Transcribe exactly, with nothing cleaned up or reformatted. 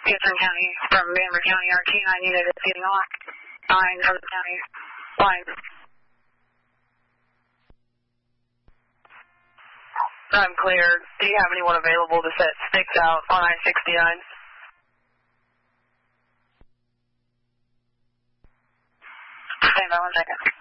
Houston County from Vanderbilt County, our K nine unit is getting on line from the county line. I'm clear. Do you have anyone available to set sticks out on I sixty-nine? Stand by one second.